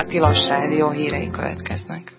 Tilos Rádió hírei következnek.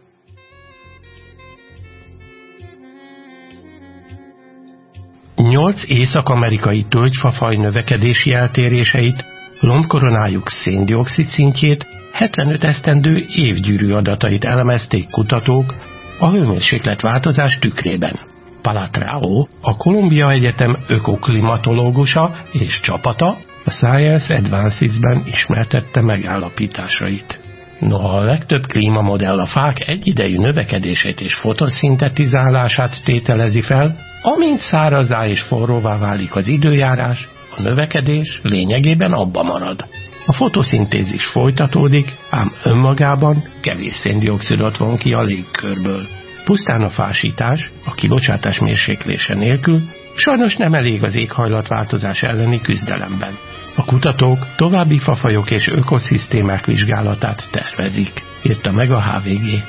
Nyolc észak-amerikai tölgyfafaj növekedési eltéréseit, lombkoronájuk szén-dioxid szintjét, 75 esztendő évgyűrű adatait elemezték kutatók a hőmérséklet változás tükrében. Palatrao, a Columbia Egyetem ökoklimatológusa és csapata a Science Advances-ben ismertette megállapításait. Noha a legtöbb klímamodell a fák egyidejű növekedését és fotoszintetizálását tételezi fel, amint szárazzá és forróvá válik az időjárás, a növekedés lényegében abba marad. A fotoszintézis folytatódik, ám önmagában kevés széndioxidot von ki a légkörből. Pusztán a fásítás, a kibocsátás mérséklése nélkül sajnos nem elég az éghajlatváltozás elleni küzdelemben. A kutatók további fafajok és ökoszisztémák vizsgálatát tervezik, írta meg a HVG.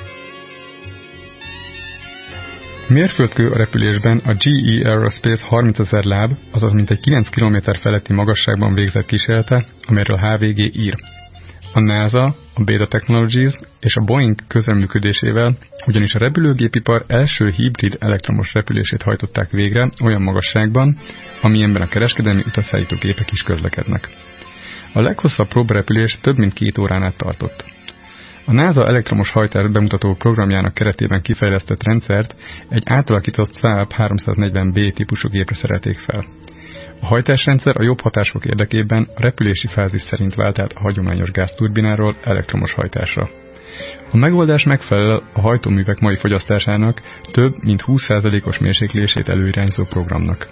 Mérföldkő a repülésben a GE Aerospace 30 000 láb, azaz mintegy 9 km feletti magasságban végzett kísérlete, amelyről a HVG ír. A NASA, a Beta Technologies és a Boeing közreműködésével ugyanis a repülőgépipar első hibrid elektromos repülését hajtották végre olyan magasságban, amilyenben a kereskedelmi utasszállító gépek is közlekednek. A leghosszabb próbarepülés több mint 2 órán át tartott. A NASA elektromos hajtás bemutató programjának keretében kifejlesztett rendszert egy átalakított Saab 340B típusú gépre szerelték fel. A hajtásrendszer a jobb hatások érdekében a repülési fázis szerint vált át a hagyományos gázturbináról elektromos hajtásra. A megoldás megfelel a hajtóművek mai fogyasztásának több mint 20%-os mérséklését előirányzó programnak.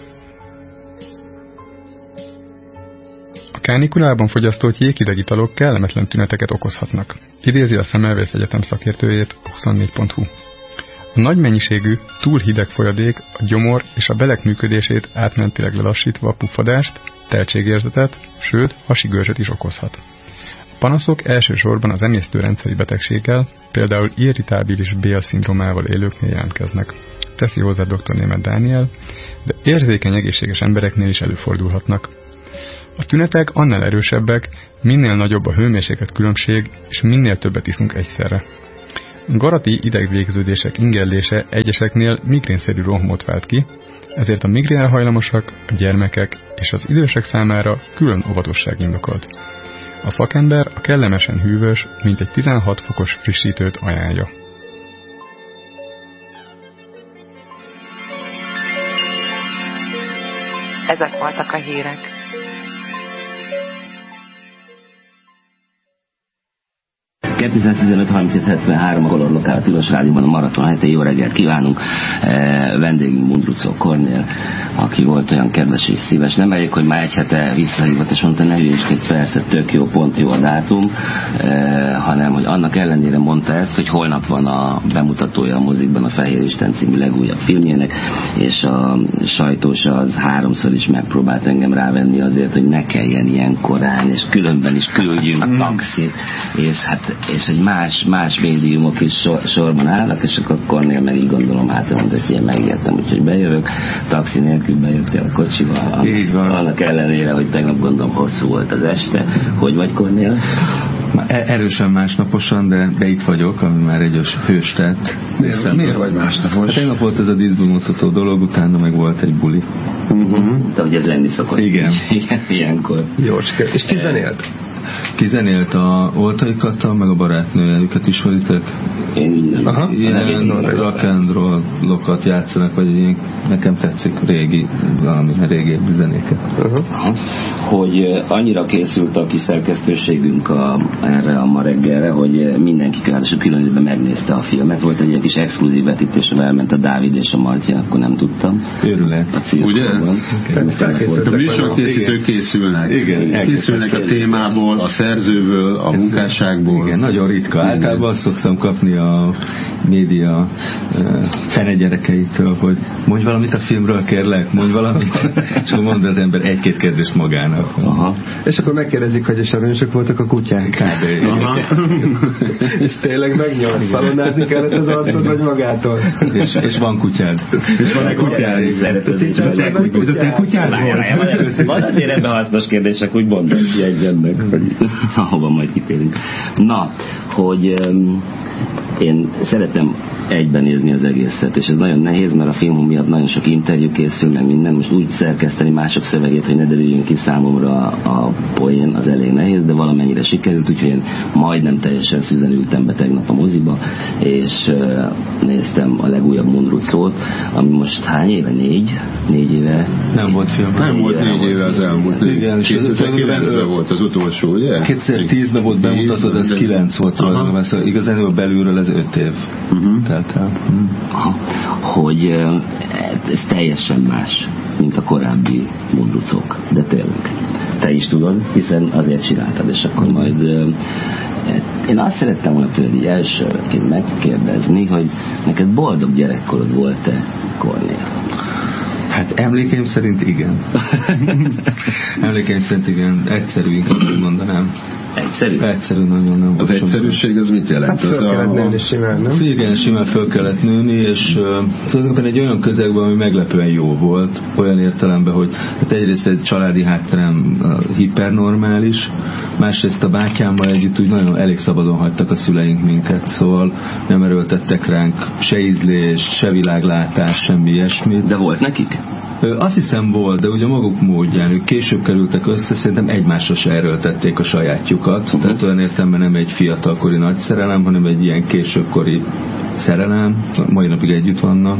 A kánikulában fogyasztott jéghideg italok kellemetlen tüneteket okozhatnak, idézi a Semmelweis Egyetem szakértőjét 24.hu. A nagy mennyiségű, túl hideg folyadék a gyomor és a belek működését átmenetileg lelassítva puffadást, teltségérzetet, sőt hasigörzset is okozhat. A panaszok elsősorban az emésztőrendszeri betegséggel, például irritábilis bélszindrómával élőknél jelentkeznek, teszi hozzá dr. Németh Dániel, de érzékeny egészséges embereknél is előfordulhatnak. A tünetek annál erősebbek, minél nagyobb a hőmérséklet különbség, és minél többet iszunk egyszerre. Garati idegvégződések ingerlése egyeseknél migrénszerű rohamot vált ki, ezért a migrénre hajlamosak, a gyermekek és az idősek számára külön óvatosság indokolt. A szakember a kellemesen hűvös, mintegy 16 fokos frissítőt ajánlja. Ezek voltak a hírek. – 2015-37-73 a Color Lokál Tilos Rádióban a maraton hetén. Jó reggelt kívánunk! Vendégünk Bundruczó Kornél, aki volt olyan kedves és szíves. Nem elég, hogy már egy hete visszahívott, és mondta, ne hülyéskedj, persze, tök jó, pont jó a dátum, hanem, hogy annak ellenére mondta ezt, hogy holnap van a bemutatója a mozikban a Fehér Isten című legújabb filmjének, és a sajtós az 3-szor is megpróbált engem rávenni azért, hogy ne kelljen ilyen korán, és különben is küldjünk taxit, és egy más médiumok is sorban állnak, és akkor Kornél meg így gondolom, mondta, hogy figyelj, megértem, úgyhogy bejövök, taxi nélkül bejöttél a kocsival, annak ellenére, hogy tegnap gondolom hosszú volt az este. Hogy vagy, Kornél? Erősen másnaposan, de itt vagyok, ami már egy hős tett. Miért vagy másnapos? Hát tegnap volt ez a díszbemutató dolog, utána meg volt egy buli. De hogy ez lenni szokott. Igen, ilyenkor. Jócska. És ki zenélt? Kizenélt a Oltai Kata, meg a barátnője, őket ismeritek? Én nem. Ilyen rock and roll-okat játszanak, vagy ilyen, nekem tetszik valami régi zenéket. Hogy annyira készült a kiszerkesztőségünk erre a ma reggelre, hogy mindenki ráadásul különben megnézte a filmet. Volt egy ilyen kis exkluzív vetítés, ahol elment a Dávid és a Marci, akkor nem tudtam. Őrület. Ugye? A műsorkészítők készülnek. Igen. Készülnek a témából, a szerzőből, a munkásságból. Igen, nagyon ritka. Általában azt szoktam kapni a média fenegyerekeitől, hogy mondj valamit a filmről, kérlek, mondj valamit, és akkor mond az ember egy-két kérdést magának. Aha. És akkor megkérdezik, hogy és aranyosak voltak a kutyák. És tényleg megnyom, szalonnázni kellett az arcod, vagy magától? És van kutyád. És van egy kutyád. Szeretett kutyád volt. Van azért ebben hasznos kérdés, csak úgy mondom, jegyzendnek, hogy ahova majd kitérünk. Na, hogy én szeretem egyben nézni az egészet, és ez nagyon nehéz, mert a filmom miatt nagyon sok interjú készül, meg minden, most úgy szerkeszteni mások szövegét, hogy ne derüljön ki számomra a poén, az elég nehéz, de valamennyire sikerült, úgyhogy én majdnem teljesen szüzenültem be tegnap a moziba, és néztem a legújabb Mundruczót, ami most hány éve? 4 éve? Nem volt film. Nem volt 4 éve az elmúlt. Igen, 2009-ben volt az utolsó, ugye? 2010-ben volt bemutatod, ez 9 volt tulajdonképpen, szóval igazán belülről ez 5 év. Hogy ez teljesen más, mint a korábbi Mundruczók, de tényleg. Te is tudod, hiszen azért csináltad, és akkor majd én azt szerettem volna tőled így elsőként megkérdezni, hogy neked boldog gyerekkorod volt-e, Kornél? Hát emlékeim szerint igen. Egyszerű, inkább úgy mondanám. Egyszerű, nagyon nem. Az egyszerűség az mit jelent? Hát föl kellett nőni simán, nem? Igen, simán föl kellett nőni, és tulajdonképpen egy olyan közegben, ami meglepően jó volt, olyan értelemben, hogy hát egyrészt egy családi hátterem hipernormális, másrészt a bátyámmal együtt úgy nagyon elég szabadon hagytak a szüleink minket, szóval nem erőltettek ránk se ízlést, se világlátás, semmi ilyesmit. De volt nekik? Azt hiszem volt, de ugye maguk módján, ők később kerültek össze, szerintem egymásra se erőltették a sajátjukat, tehát olyan értelemben nem egy fiatalkori nagy szerelem, hanem egy ilyen későbbkori szerelem, mai napig együtt vannak,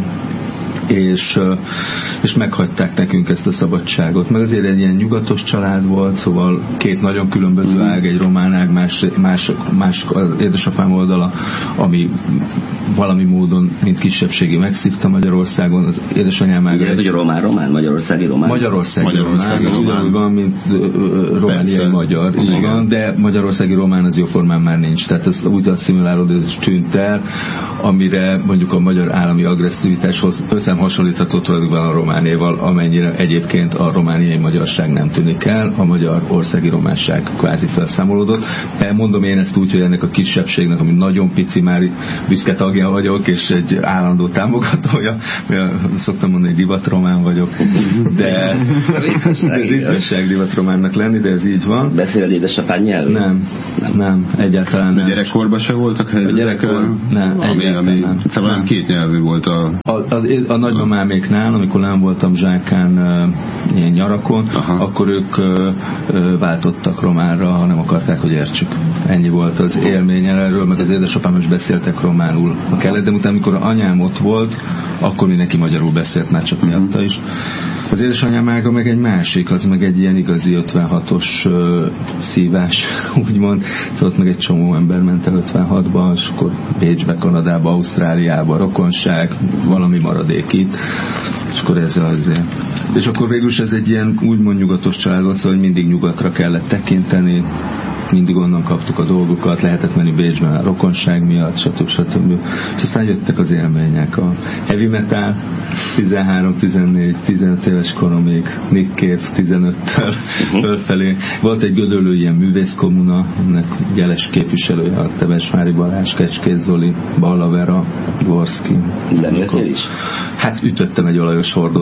és meghagyták nekünk ezt a szabadságot. Meg azért egy ilyen nyugatos család volt, szóval 2 nagyon különböző ág, egy román ág, más az édesapám oldala, ami valami módon, mint kisebbségi megszívta Magyarországon, az édesanyám ág. Ugye, hogy a román, magyarországi román? Magyarországi román, az ugyanúgy van, mint romániai magyar, így van, de magyarországi román az jóformán már nincs. Tehát ez úgy asszimilálódás tűnt el, amire mondjuk a magyar állami agresszivitáshoz hasonlítható tulajdonképpen a románéval, amennyire egyébként a romániai magyarság nem tűnik el, a magyar országi románság kvázi felszámolódott. Mondom én ezt úgy, hogy ennek a kisebbségnek, ami nagyon pici, már büszke tagja vagyok, és egy állandó támogatója, szoktam mondani, hogy divatromán vagyok, de ritkaság divatrománnak lenni, de ez így van. Beszéled édesapád nyelvű? Nem, egyáltalán nem. A gyerekkorban se voltak helyzetek? Nem, ami szóval 2 nyelvű volt a nagymamáméknál, amikor nem voltam Zsákán ilyen nyarakon, akkor ők váltottak románra, ha nem akarták, hogy értsük. Ennyi volt az élményen erről, meg az édesapám is beszéltek románul a kellett, de utána, amikor anyám ott volt, akkor mindenki magyarul beszélt, már csak miatta is. Az édesanyám ága meg egy másik, az meg egy ilyen igazi 56-os szívás, úgymond. Szóval meg egy csomó ember ment el 56-ba, és akkor Bécsbe, Kanadába, Ausztráliába, rokonság, valami maradék itt, és akkor ez azért. És akkor végül is ez egy ilyen úgymond nyugatos család volt, szóval mindig nyugatra kellett tekinteni, mindig onnan kaptuk a dolgokat, lehetett menni Bécsben a rokonság miatt, stb. És aztán jöttek az élmények. A heavy metal 13-14-15 éves koromig, Nick Cave 15-től fölfelé. Volt egy gödöllő ilyen művészkomuna, ennek jeles képviselője a Temesvári Balázs, Kecskés Zoli, Balla Vera, Dvorszki. Zenéltél is? Hát ütöttem egy olajos hordót.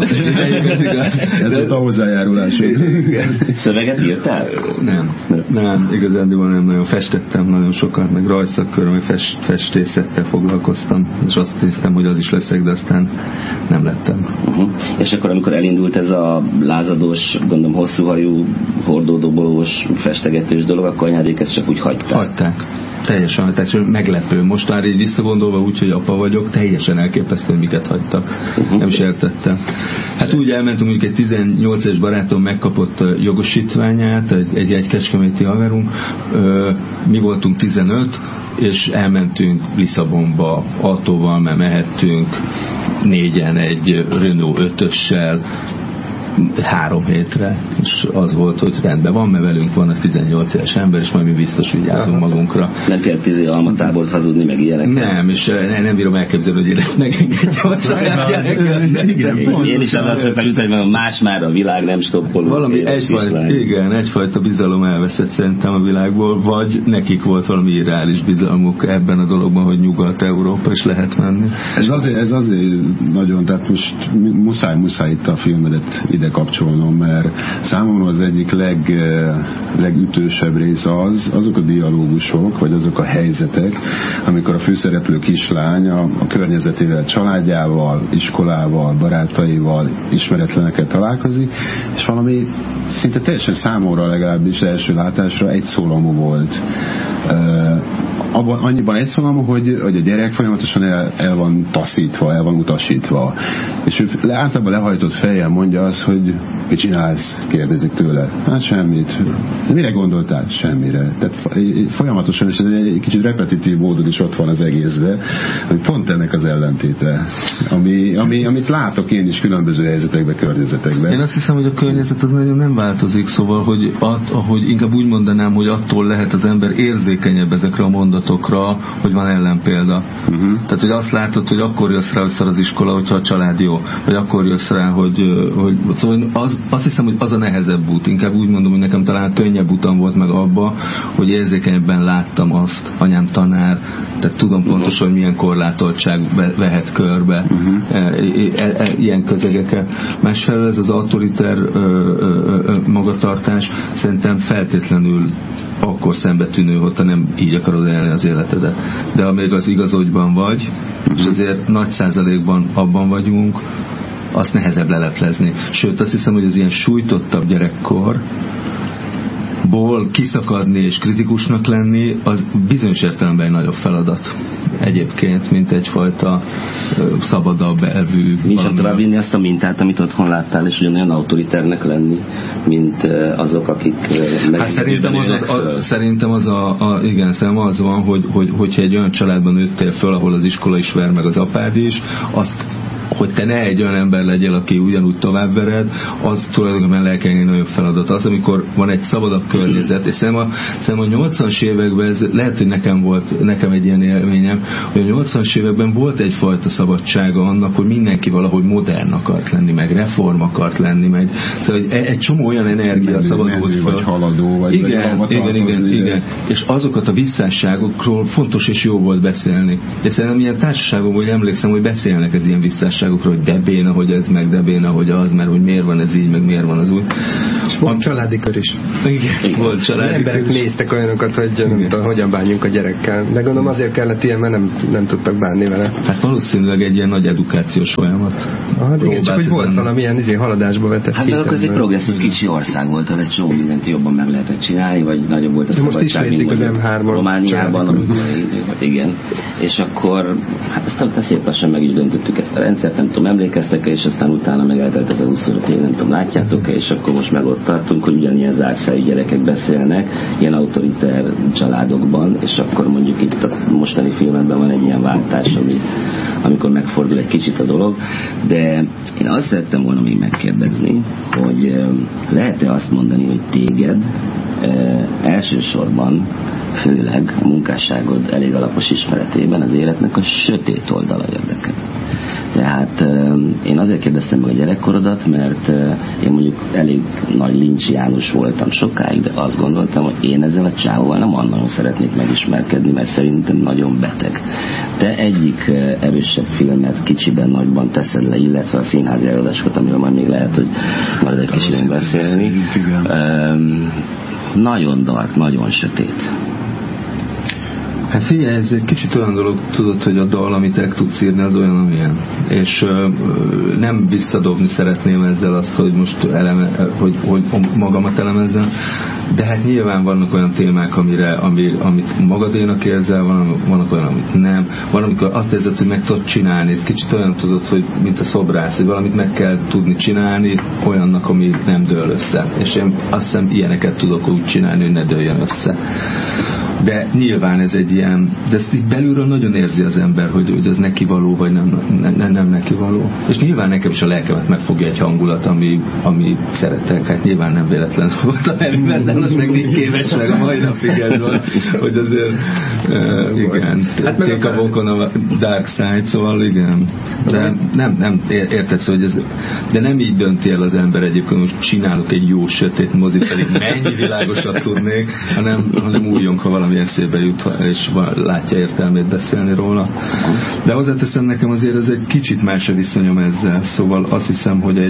Ez volt a hozzájárulás. Szöveget írtál? Nem, igazándiból nem nagyon festettem nagyon sokat, meg rajszakkörrel, meg festészettel foglalkoztam, és azt hiszem, hogy az is leszek, de aztán nem lettem. És akkor, amikor elindult ez a lázadós, gondolom hosszúhajú, hordódobolós, festegetős dolog, akkor anyádék ezt csak úgy hagyták. Teljesen, tehát meglepő. Most már így visszagondolva úgy, hogy apa vagyok, teljesen elképesztő, hogy miket hagytak. Nem is értettem. Hát úgy elmentünk, mondjuk egy 18 éves barátom megkapott jogosítványát, egy kecskeméti haverunk, mi voltunk 15, és elmentünk Lisszabonba autóval, mert mehettünk 4-en egy Renault 5-össel, 3 hétre, és az volt, hogy rendben van, mert velünk van a 18 éves ember, és majd mi biztos vigyázunk magunkra. Nem kell 10 almatábort hazudni, meg ilyenek. Nem, és nem bírom elképzelni, hogy élet megengedje a saját gyereket. Én is az azt mondtam, hogy más már a világ nem stoppoló. Valami egyfajta bizalom elveszett szerintem a világból, vagy nekik volt valami irreális bizalmuk ebben a dologban, hogy Nyugat-Európa is lehet menni. Ez azért nagyon, tehát most muszáj itt a filmedet ide kapcsolnom, mert számomra az egyik legütősebb rész azok a dialógusok, vagy azok a helyzetek, amikor a főszereplő kislány a környezetével, családjával, iskolával, barátaival, ismeretlenekkel találkozik, és valami szinte teljesen számomra legalábbis első látásra egyszólamú volt. Annyiban egyszólamú, hogy a gyerek folyamatosan el van taszítva, el van utasítva. És ő általában lehajtott fejjel mondja azt, hogy mit csinálsz? Kérdezik tőle. Hát semmit. Mire gondoltál? Semmire. Tehát folyamatosan, és ez egy kicsit repetitív módon is ott van az egészben, hogy pont ennek az ellentéte, amit látok én is különböző helyzetekben, környezetekben. Én azt hiszem, hogy a környezet az nagyon nem változik, szóval, hogy inkább úgy mondanám, hogy attól lehet az ember érzékenyebb ezekre a mondatokra, hogy van ellenpélda. Tehát, hogy azt látod, hogy akkor jössz rá össze az iskola, hogyha a család jó, vagy akkor jössz rá, hogy szóval azt hiszem, hogy az a nehezebb út. Inkább úgy mondom, hogy nekem talán könnyebb utam volt meg abba, hogy érzékenyebben láttam azt, anyám tanár, tehát tudom pontosan, hogy milyen korlátoltság vehet körbe ilyen közegeket. Másfelől ez az autoriter magatartás szerintem feltétlenül akkor szembetűnő, hogyha nem így akarod élni az életedet. De amíg az igazogyban vagy, és azért nagy százalékban abban vagyunk, azt nehezebb leleplezni. Sőt, azt hiszem, hogy az ilyen sújtottabb gyerekkorból kiszakadni és kritikusnak lenni, az bizonyos értelemben egy nagyobb feladat egyébként, mint egyfajta szabadabb elvű. Nincs tovább vinni azt a mintát, amit otthon láttál, és ugyanolyan autoritárnak lenni, mint azok, akik szerintem az van, hogyha egy olyan családban nőttél föl, ahol az iskola is ver, meg az apád is, azt hogy te ne egy olyan ember legyél, aki ugyanúgy továbbvered, az tulajdonképpen lelkengeni nagyon feladat. Az, amikor van egy szabadabb környezet, és szerintem a 80-as években, ez lehet, hogy nekem egy ilyen élményem, hogy a 80-as években volt egyfajta szabadsága annak, hogy mindenki valahogy modern akart lenni, meg reform akart lenni, meg szóval egy csomó olyan energia szabadult fel. Vagy haladó, vagy igen. És azokat a visszásságokról fontos és jó volt beszélni. És szerintem ilyen társaságokban, hogy emlékszem, hogy beszélnek ez ilyen visszásságokról, hogy de béna, hogy ez, meg de béna, hogy az, mert hogy miért van ez így, meg miért van az úgy. És volt családi kör is. Igen, volt családi kör is. Emberek néztek olyanokat, hogy nem tudom, hogyan bánjunk a gyerekkel. De gondolom azért kellett ilyen, mert nem tudtak bánni vele. Hát valószínűleg egy ilyen nagy edukációs folyamat. Igen, csak hogy volt valamilyen haladásba vetett. Hát mert akkor ez egy progresszív kicsi ország volt, ahol egy csomó mindent jobban meg lehetett csinálni, vagy nagyobb volt a szabadság, mint az M3-on. Romániában, amikor igen. És akkor, hát aztán szép lassan meg is döntöttük ezt a rendszert, nem tudom, emlékeztek-e, és aztán utána meg eltelt ez a 25 év, nem tudom, látjátok-e, és akkor most meg ott tartunk, hogy ugyanilyen zárszájú gyerekek beszélnek, ilyen autoriter családokban, és akkor mondjuk itt a mostani filmben van egy ilyen váltás, amikor megfordul egy kicsit a dolog, de én azt szerettem volna még megkérdezni, hogy lehet-e azt mondani, hogy téged elsősorban, főleg a munkásságod elég alapos ismeretében az életnek a sötét oldala érdekel. Tehát én azért kérdeztem meg a gyerekkorodat, mert én mondjuk elég nagy Lincs János voltam sokáig, de azt gondoltam, hogy én ezzel a csávóval nem nagyon szeretnék megismerkedni, mert szerintem nagyon beteg. Te egyik erősebb filmet kicsiben, nagyban teszed le, illetve a színházi előadásokat, amiről majd még lehet, hogy marad egy kicsit beszélni. Nagyon dark, nagyon sötét. Hát figyelj, ez egy kicsit olyan dolog, tudod, hogy a dal, amit el tudsz írni, az olyan, amilyen. És nem visszadobni szeretném ezzel azt, hogy most hogy magamat elemezzem, de hát nyilván vannak olyan témák, amit magadénak érzel, vannak olyan, amit nem. Van, amikor azt érzed, hogy meg tudod csinálni, ez kicsit olyan tudod, hogy mint a szobrász, hogy valamit meg kell tudni csinálni olyannak, ami nem dől össze. És én azt hiszem, ilyeneket tudok úgy csinálni, hogy ne dőljön össze. de nyilván ez egy ilyen, de ezt így belülről nagyon érzi az ember, hogy ez neki való, vagy nem neki való. És nyilván nekem is a lelkemet megfogja egy hangulat, ami szeretek. Hát nyilván nem véletlen volt a nevűben, de az meg még kéves meg a mai napig ez van, hogy azért igen, take a walk on a dark side, szóval igen. De nem érted, szóval, hogy ez, de nem így dönti el az ember egyébként, hogy csinálok egy jó sötét mozit, pedig mennyi világosat tudnék, hanem újjon, ha valami eszébe jut, és látja értelmét beszélni róla. De hozzáteszem, nekem azért ez egy kicsit más a viszonyom ezzel, szóval azt hiszem, hogy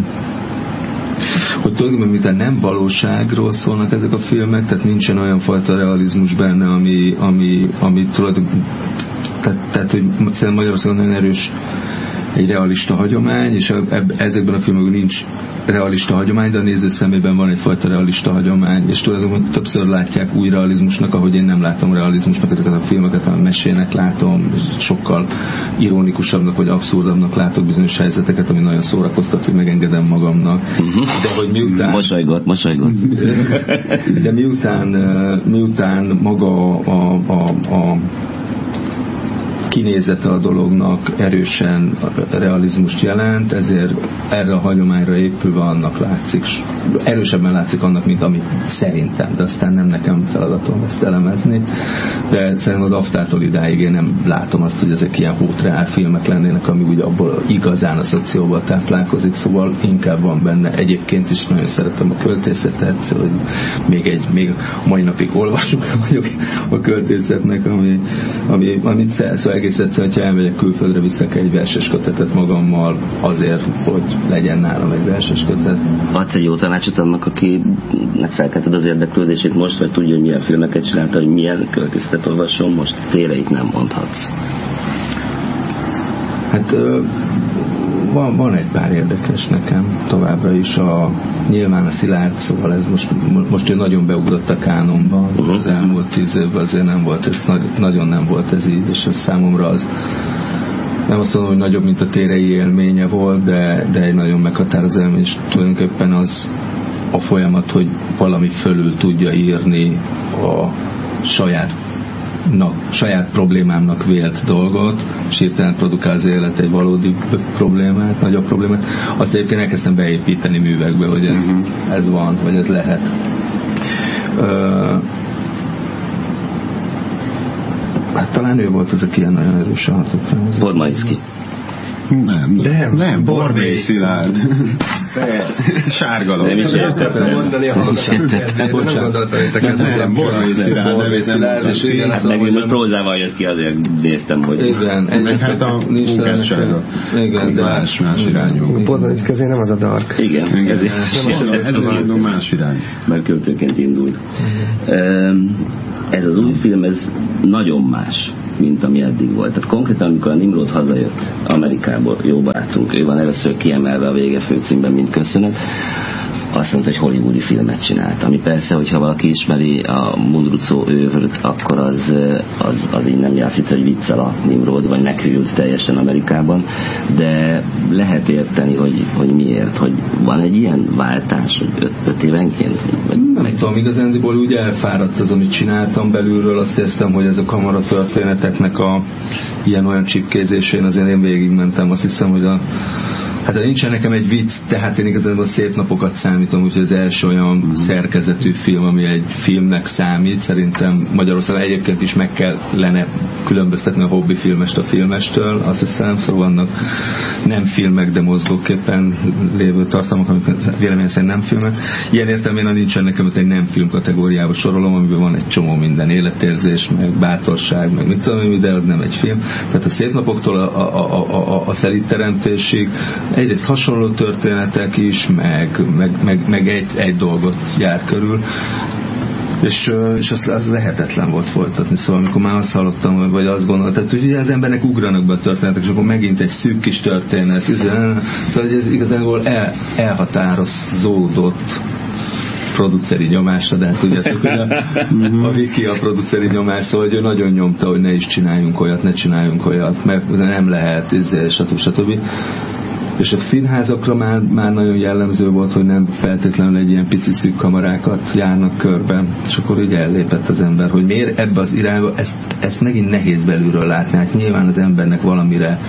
hogy tulajdonképpen miután nem valóságról szólnak ezek a filmek, tehát nincsen olyan fajta realizmus benne, ami tulajdonképpen, tehát hogy szerintem Magyarországon nagyon erős egy realista hagyomány, és ezekben a filmekben nincs realista hagyomány, de a néző szemében van egyfajta realista hagyomány, és tulajdonképpen többször látják új realizmusnak, ahogy én nem látom realizmusnak ezeket a filmeket, hanem mesének látom, sokkal ironikusabbnak vagy abszurdabbnak látok bizonyos helyzeteket, ami nagyon szórakoztat, hogy megengedem magamnak. De hogy miután... Mosolygott. De miután maga a kinézete a dolognak erősen realizmust jelent, ezért erre a hagyományra épülve annak látszik, erősebben látszik annak, mint ami szerintem, de aztán nem nekem feladatom ezt elemezni, de szerintem az Aftától idáig én nem látom azt, hogy ezek ilyen hótreál filmek lennének, ami úgy abból igazán a szekcióban táplálkozik, szóval inkább van benne. Egyébként is nagyon szeretem a költészetet, szóval még mai napig olvasok vagyok a költészetnek, amit szóval egész egyszer, hogyha elmegyek külföldre, viszek egy verses kötetet magammal azért, hogy legyen nálam egy verses kötet. Adsz egy jó tanácsot annak, akinek felkelted az érdeklődését most, vagy tudja, hogy milyen filmeket csinálta, hogy milyen költészetet olvasom, most tényleg nem mondhatsz. Hát van egy pár érdekes nekem továbbra is, nyilván a Szilárd, szóval ez most ő nagyon beugrott a kánonban, az elmúlt 10 évben azért nem volt ez, nagyon nem volt ez így, és ez számomra az, nem azt mondom, hogy nagyobb, mint a Térei élménye volt, de egy nagyon meghatározó élmény, és tulajdonképpen az a folyamat, hogy valami fölül tudja írni a saját problémámnak vélt dolgot, és hirtelen produkál az élet egy valódi problémát, nagyobb problémát. Azt egyébként elkezdtem beépíteni művekbe, hogy ez van, vagy ez lehet. Hát talán ő volt az, aki ilyen nagyon erősen hatott rá. Podmaiszki. Nem, Borbély Szilárd. Sárgalom. Nem is értettem mondani a hallgatókat. Nem, Borbély Szilárd nevét nem. Hát meg most prózával jött ki, azért néztem, hogy... Igen. Meg hát a munkássága. Igen, de más irányú. Bodnai közé nem az a dark. Igen. Ez a más irány. Mert költőként indult. Ez az új film, ez nagyon más, mint ami eddig volt. Tehát konkrétan, amikor a Nimrod hazajött Amerikából, jó barátunk, ő van először kiemelve a vége főcímben, mint köszönet, azt mondta, hogy hollywoodi filmet csinált. Ami persze, hogyha valaki ismeri a Mundruczó őröt, akkor az így nem játszik egy viccel a Nimrod, vagy meghűlt teljesen Amerikában, de lehet érteni, hogy miért, hogy van egy ilyen váltás, hogy 5 évenként? Nem tudom, igazándiból úgy elfáradt az, amit csináltam belülről, azt éreztem, hogy ez a kamaratörténeteknek a ilyen-olyan csipkézésén azért én végigmentem, azt hiszem, hogy hát nincsen nekem egy vicc, tehát én igazából szép napokat számítom, úgyhogy az első olyan szerkezetű film, ami egy filmnek számít, szerintem Magyarországon egyébként is meg kellene különböztetni a hobbi filmest a filmestől, azt hiszem, szóval vannak nem filmek, de mozgóképpen lévő tartalmak, amik véleményem szerint nem filmek. Ilyen értelemben nincsen nekem egy nem film kategóriába sorolom, amiben van egy csomó minden, életérzés, meg bátorság, meg mit tudom, de az nem egy film. Tehát a szép napoktól a szelídteremtésig egyrészt hasonló történetek is, meg egy dolgot jár körül, és az lehetetlen volt folytatni. Szóval amikor már azt hallottam, vagy azt gondoltam, hogy ugye az embernek ugranak be a történetek, és akkor megint egy szűk kis történet. Szóval ez igazából elhatározódott produceri nyomásra, de hát tudjátok, hogy a Viki a produceri nyomás, szóval hogy ő nagyon nyomta, hogy ne is csináljunk olyat, ne csináljunk olyat, mert nem lehet, stb. És a színházakra már nagyon jellemző volt, hogy nem feltétlenül egy ilyen pici szűk kamarákat járnak körbe, és akkor ugye ellépett az ember, hogy miért ebbe az irányba, ezt megint nehéz belülről látni. Hát nyilván az embernek valamire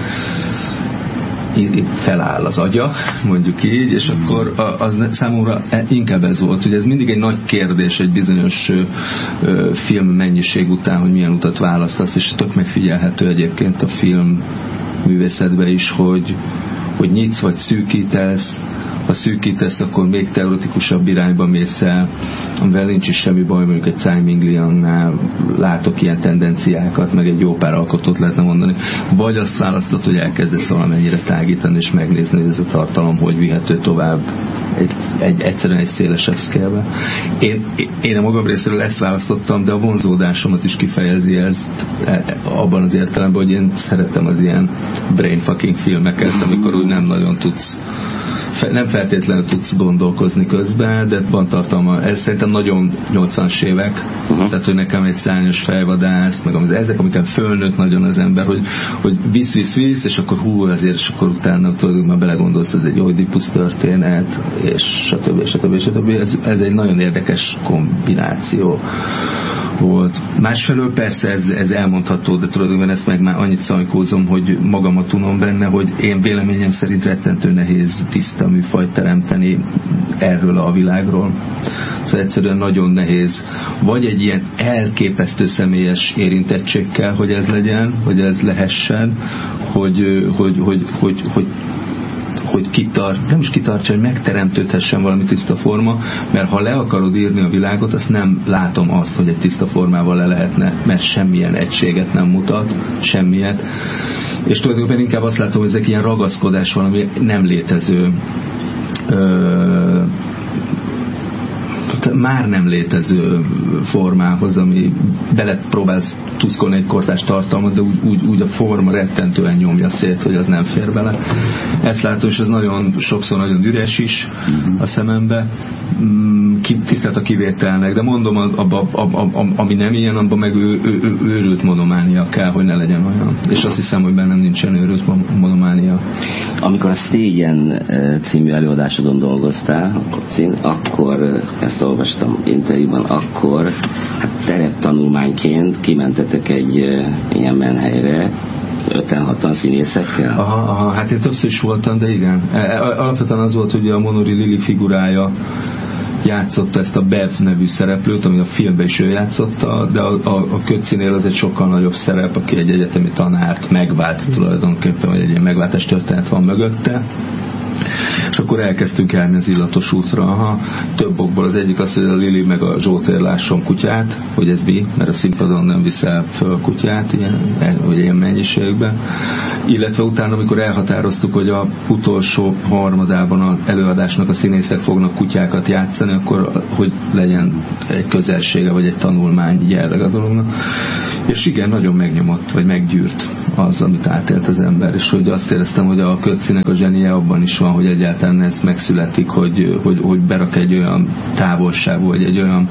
feláll az agya, mondjuk így, és akkor az számomra inkább ez volt, hogy ez mindig egy nagy kérdés egy bizonyos film mennyiség után, hogy milyen utat választasz, és tök megfigyelhető egyébként a film művészetben is, hogy nyitsz vagy szűkítesz. Ha szűkítesz, akkor még teoretikusabb irányba mész el, amivel nincs is semmi baj, mondjuk egy Tsai Ming Liang-nál látok ilyen tendenciákat, meg egy jó pár alkotót lehetne mondani. Vagy azt választod, hogy elkezdesz valamennyire tágítani, és megnézni, hogy ez a tartalom hogy vihető tovább egyszerűen egy szélesebb szkélbe. Én a magam részéről ezt választottam, de a vonzódásomat is kifejezi ezt abban az értelemben, hogy én szeretem az ilyen brainfucking filmeket, amikor úgy nem nagyon tudsz, nem feltétlenül tudsz gondolkozni közben, de van tartalma. Ez szerintem nagyon 80-as évek, tehát hogy nekem egy szárnyas fejvadász, meg ezek, amiket fölnőtt nagyon az ember, hogy visz, és akkor azért, és akkor utána tudod, már belegondolsz, ez egy Oidipusz történet, és stb. Ez egy nagyon érdekes kombináció volt. Másfelől persze ez elmondható, de tulajdonképpen ezt meg már annyit szajkózom, hogy magamat unom benne, hogy én véleményem szerint rettentő nehéz tiszta műfajt teremteni erről a világról. Szóval egyszerűen nagyon nehéz. Vagy egy ilyen elképesztő személyes érintettségkel, hogy ez legyen, hogy ez lehessen, hogy nem is kitartsa, hogy megteremtődhessen valami tiszta forma, mert ha le akarod írni a világot, azt nem látom azt, hogy egy tiszta formával le lehetne, mert semmilyen egységet nem mutat, semmilyet. És tulajdonképpen inkább azt látom, hogy ezek ilyen ragaszkodás valami nem létező már nem létező formához, ami belepróbálsz tuszkolni egy kortárs tartalmat, de úgy a forma rettentően nyomja szét, hogy az nem fér bele. Ezt látom, és ez nagyon sokszor nagyon üres is a szemembe. Tisztelt a kivételnek, de mondom, ami nem ilyen, abban meg őrült monománia kell, hogy ne legyen olyan. És azt hiszem, hogy bennem nincsen őrült monománia. Amikor a Szégyen című előadásodon dolgoztál, akkor ezt olvastam interjúban, akkor tereptanulmányként kimentetek egy ilyen menhelyre 5-6-an színészekkel? Aha, hát én többször is voltam, de igen. Alapvetően az volt, hogy a Monori Lili figurája játszotta ezt a Bev nevű szereplőt, ami a filmben is ő játszotta, de a Kötzinél az egy sokkal nagyobb szerep, aki egy egyetemi tanárt megvált tulajdonképpen, vagy egy ilyen megváltás történet van mögötte. És akkor elkezdtünk járni az illatos útra. Több okból. Az egyik az, hogy a Lili meg a Zsótér lásson kutyát, hogy ez mi, mert a színpadon nem viszel föl kutyát ilyen mennyiségben. Illetve utána, amikor elhatároztuk, hogy a utolsó harmadában az előadásnak a színészek fognak kutyákat játszani, akkor hogy legyen egy közelsége, vagy egy tanulmány jelleg a dolognak. És igen, nagyon megnyomott, vagy meggyűrt az, amit átélt az ember, és hogy azt éreztem, hogy a Kötzinek a zsenie abban is van, hogy egyáltalán ez megszületik, hogy berak egy olyan távolságú, vagy egy olyan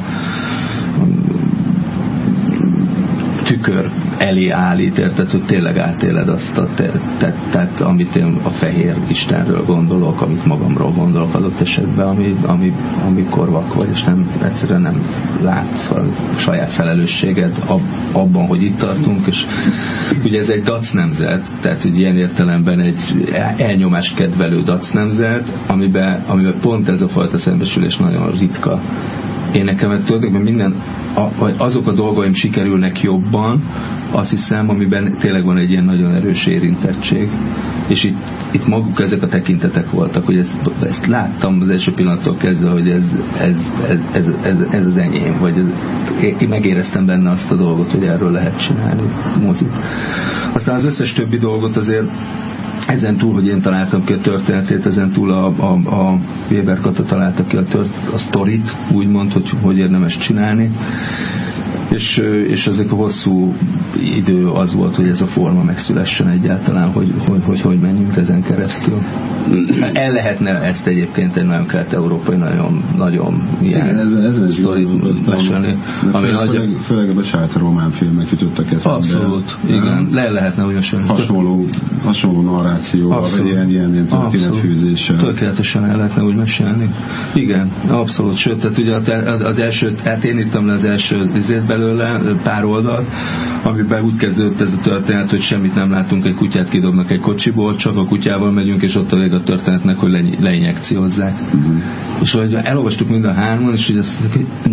tükör elé állít, érted, hogy tényleg átéled azt tehát amit én a fehér Istenről gondolok, amit magamról gondolok adott esetben, amikor vak vagy, és egyszerűen nem látsz valami saját felelősséged abban, hogy itt tartunk, és ugye ez egy dac nemzet, tehát hogy ilyen értelemben egy elnyomás kedvelő dac nemzet, amiben pont ez a fajta szembesülés nagyon ritka. Én nekem tulajdonképpen azok a dolgaim sikerülnek jobban, azt hiszem, amiben tényleg van egy ilyen nagyon erős érintettség. És itt maguk ezek a tekintetek voltak, hogy ezt láttam az első pillanattól kezdve, hogy ez az enyém, vagy én megéreztem benne azt a dolgot, hogy erről lehet csinálni mozit. Aztán az összes többi dolgot azért ezen túl, hogy én találtam ki a történetét, ezen túl a Weber Kata találta ki a sztorit, úgymond, hogy érdemes csinálni. és ezek a hosszú idő az volt, hogy ez a forma megszülessen egyáltalán, hogy menjünk ezen keresztül. El lehetne ezt egyébként egy nagyon kelet-európai, nagyon ilyen sztorit mesélni. Főleg a besállta román filmek jutottak eszembe. Abszolút, igen. Le lehetne úgy mesélni. Hasonló narrációval, vagy ilyen történetfűzéssel. Tökéletesen el lehetne úgy mesélni. Igen, abszolút. Sőt, tehát ugye az első, hát én írtam le az első belőle, pár oldalt, amiben úgy kezdődött ez a történet, hogy semmit nem látunk, egy kutyát kidobnak egy kocsiból, csak a kutyával megyünk, és ott a vége a történetnek, hogy leinjekciózzák. És hogy elolvastuk mind a hárman, és hogy azt mondjuk, hogy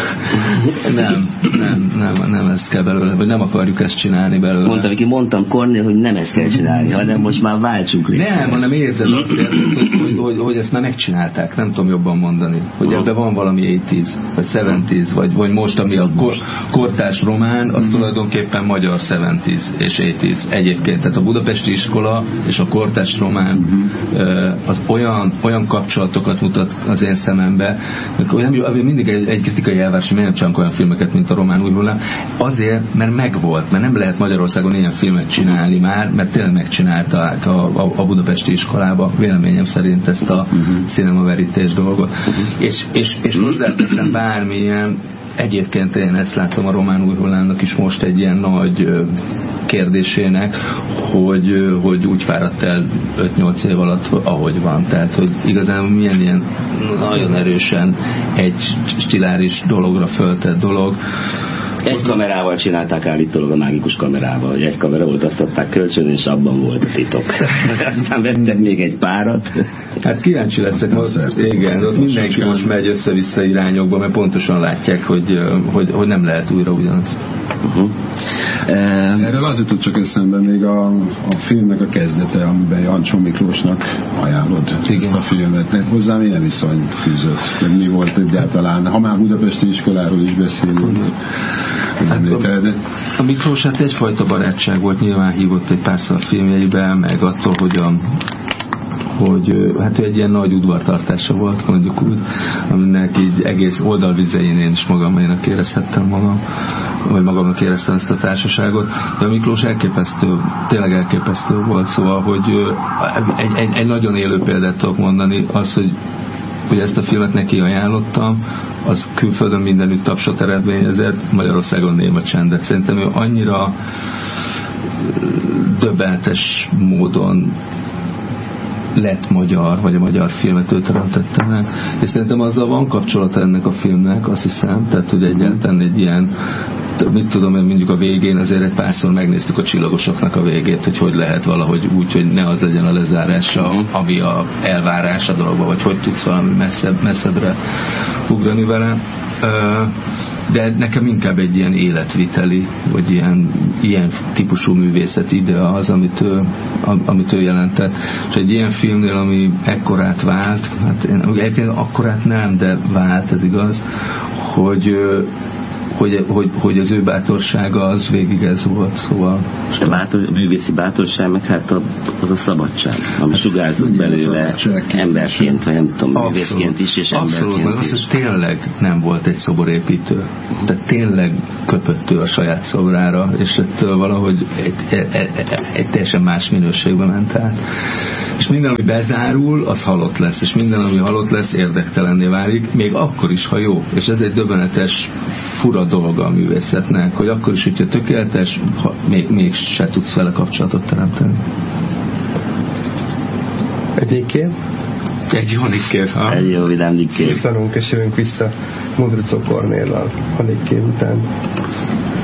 nem ezt kell belőle, vagy nem akarjuk ezt csinálni belőle. Mondtam Kornél, hogy nem ezt kell csinálni, hanem most már váltsunk létre. Nem, hanem érzed azt, hogy ezt már megcsinálták, nem tudom jobban mondani, hogy ebben van valami 80s, vagy 70s, vagy most, ami a kortárs román, az tulajdonképpen magyar 70s és 80s egyébként. Tehát a budapesti iskola és a kortárs román az olyan kapcsolatokat mutat az én szemembe, hogy mindig egy kritikai elvárás, hogy miért nem csinálunk olyan filmeket, mint a román új hullám. Azért, mert megvolt, mert nem lehet Magyarországon ilyen filmet csinálni már, mert tényleg megcsinálták a budapesti iskolába, véleményem szerint ezt a cinema verités dolgot. És hozzáteszem bármilyen, egyébként én ezt látom a román új hullámnak is most egy ilyen nagy kérdésének, hogy úgy fáradt el 5-8 év alatt, ahogy van. Tehát, hogy igazán milyen ilyen nagyon erősen egy stiláris dologra föltett dolog. Egy kamerával csinálták állítólag, a mágikus kamerával, hogy egy kamera volt, azt adták kölcsön, és abban volt a titok. Aztán vettek még egy párat. Hát kíváncsi leszek most, igen, ott mindenki most megy össze-vissza irányokba, mert pontosan látják, hogy nem lehet újra ugyanazt. Erről az jutott csak eszembe még a filmnek a kezdete, amiben Jancsó Miklósnak ajánlod ezt a filmet. Hozzá milyen viszony fűzött? Meg mi volt egyáltalán? Ha már budapesti iskoláról is beszélünk. A Miklós hát egyfajta barátság volt, nyilván hívott egy párszor filmjeibe, meg attól, hogy hát egy ilyen nagy udvartartása volt, mondjuk úgy, aminek így egész oldalvizein én is magamnak érezhettem magam, vagy magamnak éreztem ezt a társaságot, de a Miklós elképesztő, tényleg elképesztő volt, szóval, hogy egy nagyon élő példát tudok mondani, az, hogy ezt a filmet neki ajánlottam, az külföldön mindenütt tapsot eredményezett, Magyarországon néma csendet. Szerintem ő annyira döbbenetes módon lett magyar, vagy a magyar filmet ő teremtette meg. És szerintem azzal van kapcsolata ennek a filmnek, azt hiszem, tehát, hogy egyáltalán egy ilyen, mit tudom én, mondjuk a végén azért egy párszor megnéztük a Csillagosoknak a végét, hogy lehet valahogy úgy, hogy ne az legyen a lezárása, ami a elvárás a dologba, vagy hogy tudsz valami messzebbre ugrani vele. De nekem inkább egy ilyen életviteli, vagy ilyen típusú művészeti idea az, amit ő jelentett. És egy ilyen filmnél, ami ekkorát vált, hát én akkorát nem, de vált, ez igaz, hogy az ő bátorsága az végig ez volt, szóval. A művészi bátorság, meg hát az a szabadság, ami sugárzott belőle emberként, vagy nem tudom, művészként is, és emberként is. Abszolút, hogy tényleg nem volt egy szoborépítő. Tehát tényleg köpött ő a saját szobrára, és ettől valahogy egy teljesen más minőségbe ment át. És minden, ami bezárul, az halott lesz, és minden, ami halott lesz, érdektelenné válik, még akkor is, ha jó. És ez egy döbbenetes, fura dolga a művészetnek, hogy akkor is, hogyha tökéletes, még se tudsz vele kapcsolatot teremteni. Egy kép? Egy jó kép. Egy jó vidám kép. Visszanunk és jövünk vissza Mundruczó Kornéllal a kép után.